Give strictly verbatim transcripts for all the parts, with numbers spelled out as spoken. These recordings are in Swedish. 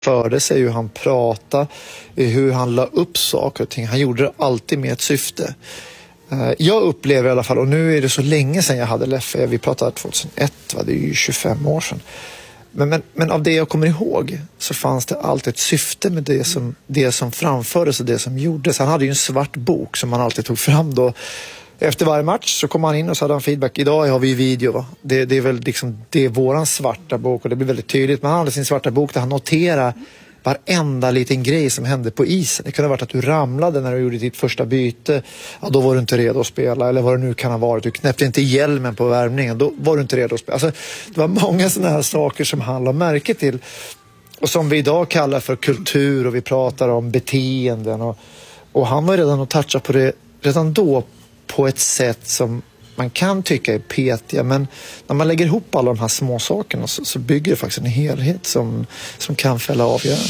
förde sig, hur han pratade, hur han la upp saker och ting. Han gjorde det alltid med ett syfte. Jag upplever i alla fall, och nu är det så länge sedan jag hade Leffe, vi pratade tjugohundraett, va? Det är ju tjugofem år sedan. Men, men, men av det jag kommer ihåg så fanns det alltid ett syfte med det som, det som framfördes och det som gjordes. Han hade ju en svart bok som han alltid tog fram då. Efter varje match så kom han in och så hade han feedback. Idag har vi video, va? Det, det är väl liksom, det är våran svarta bok och det blir väldigt tydligt. Men han hade sin svarta bok där han noterar varenda liten grej som hände på isen. Det kunde ha varit att du ramlade när du gjorde ditt första byte. Ja, då var du inte redo att spela. Eller vad det nu kan ha varit. Du knäppte inte hjälmen på värmningen. Då var du inte redo att spela. Alltså, det var många sådana här saker som han la märke till. Och som vi idag kallar för kultur. Och vi pratar om beteenden. Och, och han var redan att toucha på det redan då på ett sätt som man kan tycka är petiga, men när man lägger ihop alla de här små sakerna så, så bygger det faktiskt en helhet som, som kan fälla avgörande.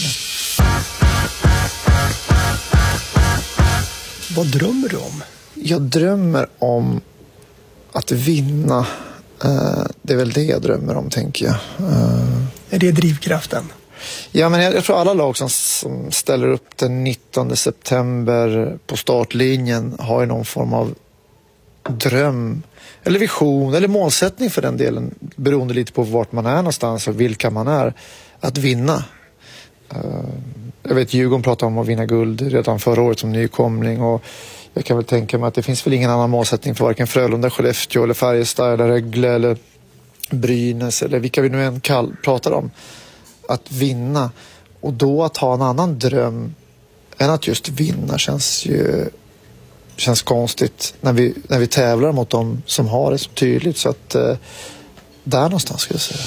Vad drömmer du om? Jag drömmer om att vinna. Uh, det är väl det jag drömmer om, tänker jag. Uh, är det drivkraften? Ja, men jag, jag tror alla lag som, som ställer upp den nittonde september på startlinjen har ju någon form av dröm eller vision eller målsättning för den delen, beroende lite på vart man är någonstans och vilka man är, att vinna. Uh, jag vet Djurgården pratade om att vinna guld redan förra året som nykomling, och jag kan väl tänka mig att det finns väl ingen annan målsättning för varken Frölunda, Skellefteå eller Färjestad eller Rögle eller Brynäs eller vilka vi nu än kall, pratar om, att vinna. Och då att ha en annan dröm än att just vinna känns ju känns konstigt när vi, när vi tävlar mot dem som har det så tydligt. Så att eh, där någonstans ska jag säga.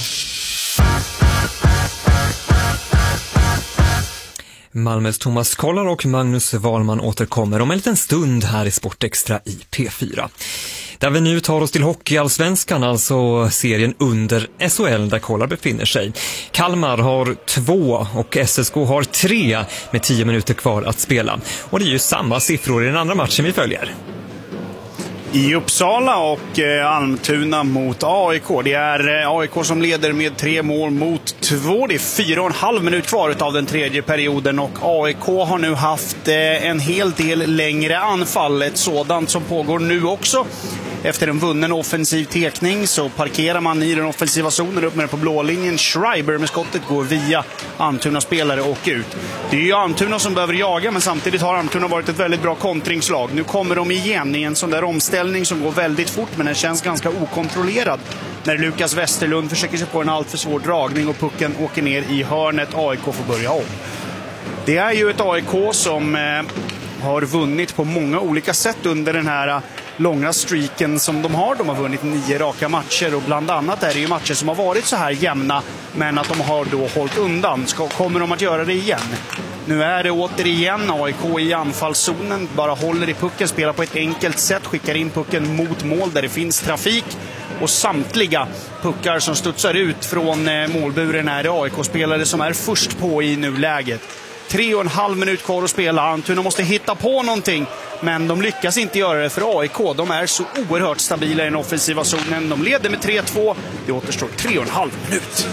Malmös Thomas Kollar och Magnus Wahlman återkommer om en liten stund här i Sportextra i P fyra. Där vi nu tar oss till Hockeyallsvenskan, alltså serien under S H L där Kollar befinner sig. Kalmar har två och S S K har tre med tio minuter kvar att spela. Och det är ju samma siffror i den andra matchen vi följer. I Uppsala och eh, Almtuna mot A I K. Det är eh, A I K som leder med tre mål mot två. Det är fyra och en halv minut kvar av den tredje perioden och A I K har nu haft eh, en hel del längre anfall. Ett sådant som pågår nu också. Efter en vunnen offensiv tekning så parkerar man i den offensiva zonen upp med den på blålinjen. Schreiber med skottet går via Almtuna spelare och ut. Det är ju Almtuna som behöver jaga, men samtidigt har Almtuna varit ett väldigt bra kontringslag. Nu kommer de igen i en sån där omställning som går väldigt fort, men den känns ganska okontrollerad. När Lukas Westerlund försöker sig på en alltför svår dragning och pucken åker ner i hörnet. A I K får börja om. Det är ju ett A I K som eh, har vunnit på många olika sätt under den här långa streaken som de har. De har vunnit nio raka matcher och bland annat är det ju matcher som har varit så här jämna, men att de har då hållit undan. Ska, kommer de att göra det igen? Nu är det återigen A I K i anfallszonen, bara håller i pucken, spelar på ett enkelt sätt, skickar in pucken mot mål där det finns trafik, och samtliga puckar som studsar ut från målburen är det A I K-spelare som är först på i nuläget. Tre och en halv minut kvar att spela. Almtuna måste hitta på någonting, men de lyckas inte göra det för A I K. De är så oerhört stabila i den offensiva zonen. De leder med tre två. Det återstår tre och en halv minut.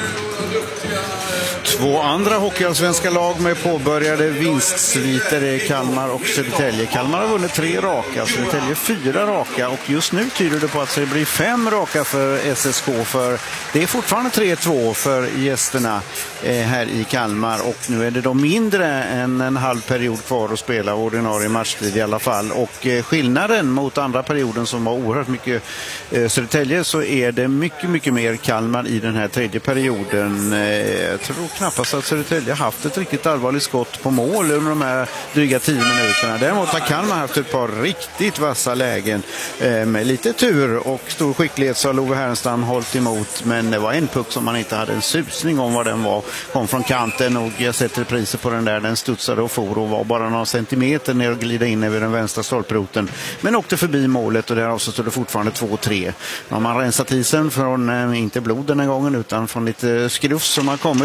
Två andra hockeyallsvenska lag med påbörjade vinstsviter är Kalmar och Södertälje. Kalmar har vunnit tre raka, Södertälje fyra raka, och just nu tyder det på att det blir fem raka för S S K, för det är fortfarande tre två för gästerna eh, här i Kalmar, och nu är det då mindre än en halv period kvar att spela ordinarie matchtid i alla fall, och eh, skillnaden mot andra perioden som var oerhört mycket eh, Södertälje, så är det mycket mycket mer Kalmar i den här tredje perioden. Eh, jag tror knappast att Södertälje har haft ett riktigt allvarligt skott på mål under de här dryga tio minuterna. Däremot har Kalmar haft ett par riktigt vassa lägen eh, med lite tur och stor skicklighet, så har Love Härenstam hållit emot, men det var en puck som man inte hade en susning om vad den var. Kom från kanten och jag sätter priset på den där. Den studsade och for och var bara några centimeter ner och glida in över den vänstra stolproten, men åkte förbi målet, och där så stod det fortfarande två tre. Har man rensat isen från, eh, inte blod den här gången, utan från lite skrufs som har kommit efter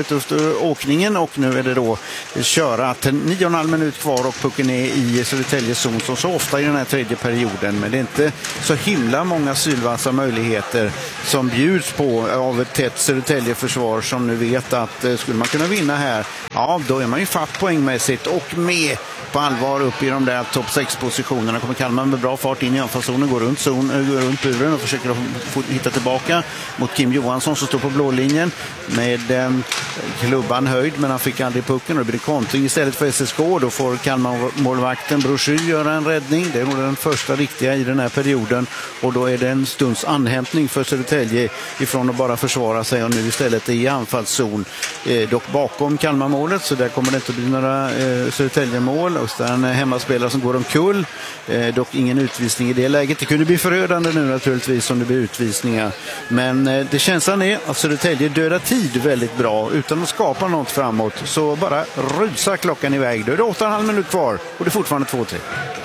för åkningen och nu är det då köra till nio och en halv minut kvar och pucken är i Södertälje zon som så ofta i den här tredje perioden, men det är inte så himla många sylvassa möjligheter som bjuds på av ett tätt Södertälje-försvar som nu vet att eh, skulle man kunna vinna här, ja då är man ju fatt poängmässigt och med på allvar upp i de där topp sex positionerna. Kommer Kalmar med bra fart in i anfallszonen, går runt, zon, går runt buren och försöker få, hitta tillbaka mot Kim Johansson som står på blå linjen med eh, klubban höjd, men han fick aldrig pucken och det blir kontring istället för S S K. Då får Kalmar-målvakten Broschy göra en räddning. Det är nog den första riktiga i den här perioden och då är det en stunds anhämtning för Södertälje ifrån att bara försvara sig och nu istället i anfallszon. Eh, dock bakom Kalmar-målet, så där kommer det inte bli några eh, Södertälje-mål. Och så är en hemmaspelare som går omkull. Eh, dock ingen utvisning i det läget. Det kunde bli förödande nu naturligtvis om det blir utvisningar. Men eh, det känslan är att Södertälje dödar tid väldigt bra utan att skapa något framåt. Så bara rusar klockan iväg. Då är det åtta och en halv minut kvar och det är fortfarande två tre.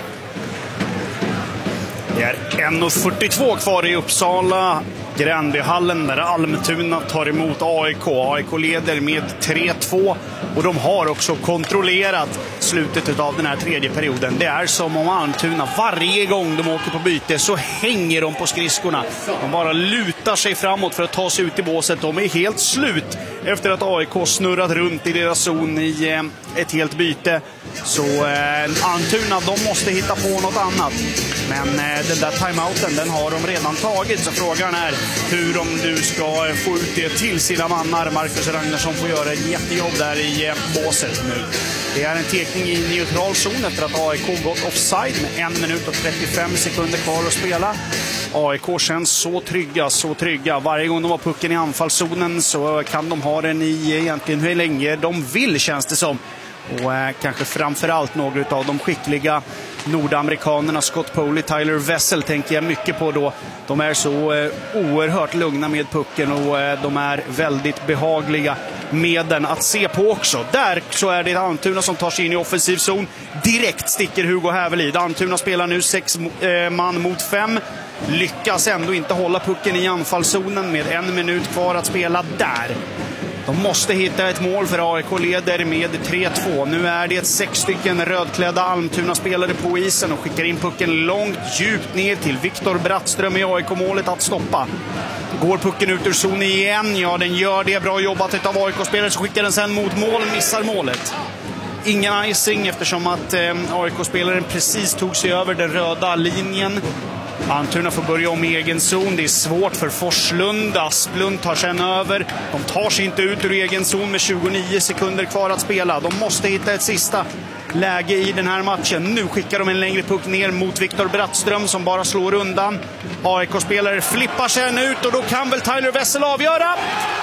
Det är en och fyrtiotvå kvar i Uppsala. Gränbyhallen där Almtuna tar emot A I K. A I K leder med tre två och de har också kontrollerat slutet av den här tredje perioden. Det är som om Almtuna varje gång de åker på byte så hänger de på skridskorna. De bara lutar sig framåt för att ta sig ut i båset. De är helt slut efter att A I K snurrat runt i deras zon i eh, ett helt byte. Så eh, Almtuna, de måste hitta på något annat. Men eh, den där timeouten, den har de redan tagit. Så frågan är hur de nu ska få ut det till sina mannar. Marcus Ragnarsson får göra ett jättejobb där i eh, båset nu. Det är en tekning i neutral zon efter att A I K gått offside med en minut och trettiofem sekunder kvar att spela. A I K känns så trygga, så trygga. Varje gång de har pucken i anfallszonen så kan de ha den i egentligen hur länge de vill, känns det som. Och eh, kanske framförallt några av de skickliga nordamerikanerna, Scott Poley, Tyler Wessel tänker jag mycket på då. De är så eh, oerhört lugna med pucken och eh, de är väldigt behagliga med den att se på också. Där så är det Almtuna som tar sig in i offensiv zon. Direkt sticker Hugo Hävelid. Almtuna spelar nu sex eh, man mot fem. Lyckas ändå inte hålla pucken i anfallszonen med en minut kvar att spela där. De måste hitta ett mål för A I K leder med tre två. Nu är det sex stycken rödklädda Almtuna-spelare på isen och skickar in pucken långt, djupt ner till Viktor Brattström i A I K-målet att stoppa. Går pucken ut ur zon igen? Ja, den gör det. Bra jobbat av A I K-spelare, så skickar den sen mot mål, missar målet. Ingen icing eftersom att eh, A I K-spelaren precis tog sig över den röda linjen. Almtuna får börja om i egen zon. Det är svårt för Forslund. Asplund tar sen över. De tar sig inte ut ur egen zon med tjugonio sekunder kvar att spela. De måste hitta ett sista läge i den här matchen. Nu skickar de en längre puck ner mot Viktor Brattström som bara slår undan. A I K-spelare flippar sen ut och då kan väl Tyler Wessel avgöra.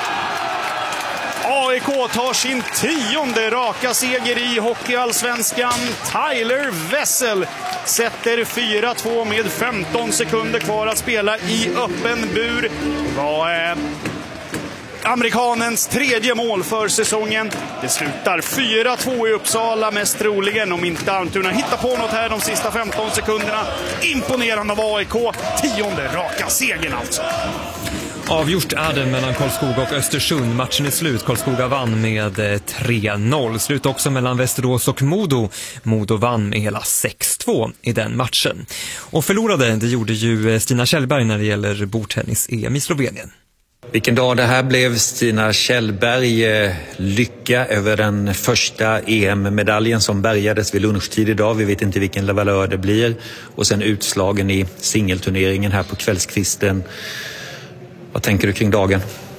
A I K tar sin tionde raka seger i Hockeyallsvenskan. Tyler Wessel sätter fyra två med femton sekunder kvar att spela i öppen bur. Det var eh, amerikanens tredje mål för säsongen. Det slutar fyra två i Uppsala, mest troligen om inte Almtuna hittar på något här de sista femton sekunderna. Imponerande av A I K. Tionde raka segern alltså. Avgjort är det mellan Karlskoga och Östersund. Matchen är slut. Karlskoga vann med tre noll. Slut också mellan Västerås och Modo. Modo vann med hela sex två i den matchen. Och förlorade, det gjorde ju Stina Kjellberg när det gäller bordtennis-E M i Slovenien. Vilken dag det här blev. Stina Kjellberg, lycka över den första E M-medaljen som bärgades vid lunchtid idag. Vi vet inte vilken valör det blir. Och sen utslagen i singelturneringen här på kvällskvisten. Vad tänker du kring dagen?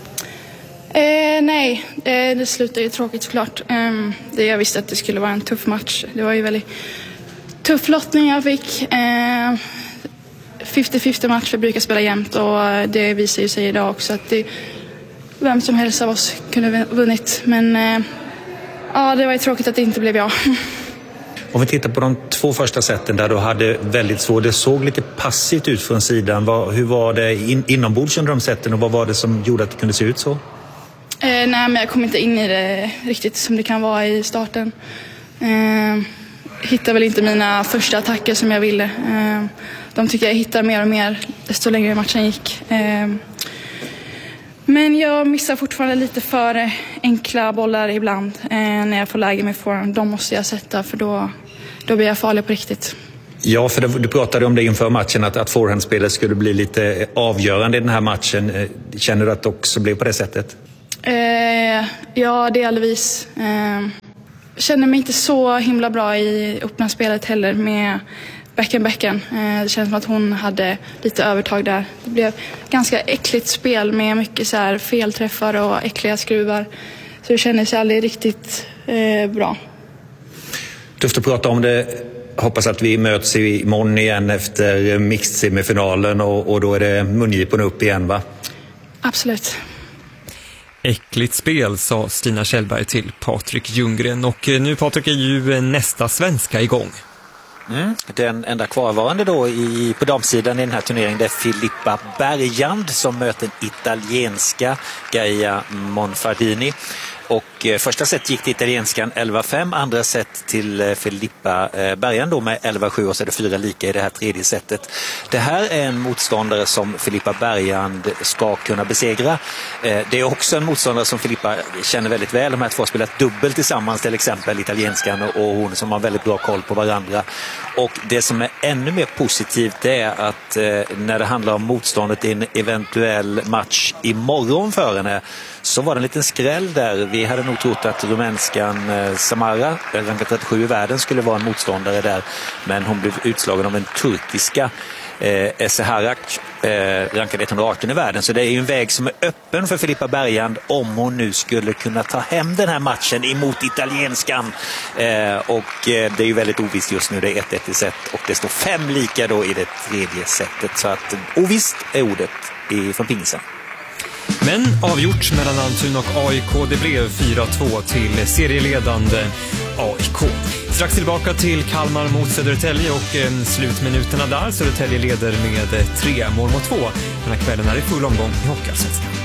Eh, nej, det, det slutar ju tråkigt såklart. Eh, det, jag visste att det skulle vara en tuff match. Det var ju väldigt tuff lottning jag fick. Eh, femtio femtio match, vi brukar spela jämnt och det visar ju sig idag också att det, vem som helst av oss kunde vunnit. Men eh, ja, det var ju tråkigt att det inte blev jag. Om vi tittar på de två första sätten där du hade väldigt svårt, det såg lite passivt ut från sidan. Vad, hur var det in, inombords under de sätten och vad var det som gjorde att det kunde se ut så? Eh, nej, men jag kom inte in i det riktigt som det kan vara i starten. Eh, hittade väl inte mina första attacker som jag ville. Eh, de tycker jag hittar mer och mer desto längre matchen gick. Eh, Men jag missar fortfarande lite för enkla bollar ibland eh, när jag får läge med forehand. De måste jag sätta för då, då blir jag farlig på riktigt. Ja, för du pratade om det inför matchen att, att forehandspelet skulle bli lite avgörande i den här matchen. Känner du att det också blev på det sättet? Eh, ja, delvis. Eh, känner mig inte så himla bra i öppna spelet heller med bäcken-bäcken. Eh, det känns som att hon hade lite övertag där. Det blev ganska äckligt spel med mycket så här felträffar och äckliga skruvar. Så det kändes aldrig riktigt eh, bra. Tufft att prata om det. Hoppas att vi möts imorgon igen efter mixed-semifinalen och, och då är det mungiporna upp igen, va? Absolut. Äckligt spel, sa Stina Kjellberg till Patrik Ljunggren. Och nu, Patrik, är ju nästa svenska igång. Mm. Den enda kvarvarande då i, på damsidan i den här turneringen, det är Filippa Bergand som möter den italienska Gaia Monfardini. Och eh, första set gick till italienskan elva fem, andra set till eh, Filippa eh, Bergand då med elva sju och så är det fyra lika i det här tredje setet. Det här är en motståndare som Filippa Bergand ska kunna besegra. Eh, det är också en motståndare som Filippa känner väldigt väl. De här två har spelat dubbelt tillsammans, till exempel italienskan och, och hon som har väldigt bra koll på varandra. Och det som är ännu mer positivt är att eh, när det handlar om motståndet i en eventuell match imorgon för henne, så var det en liten skräll där. Vi hade nog trott att rumänskan eh, Samara, rankad trettiosju i världen, skulle vara en motståndare där. Men hon blev utslagen av en turkiska eh, Eseharak, eh, rankad etthundraarton i världen. Så det är ju en väg som är öppen för Filippa Bergand om hon nu skulle kunna ta hem den här matchen emot italienskan. Eh, och eh, det är ju väldigt ovisst just nu. Det är ett ett i set och det står fem lika då i det tredje setet. Så att ovisst är ordet i, från pingisen. Men avgjort mellan Almtuna och A I K. Det blev fyra två till serieledande A I K. Strax tillbaka till Kalmar mot Södertälje och eh, slutminuterna där. Södertälje leder med tre mål mot två. Den här kvällen är i full omgång i Hockeyallsvenskan.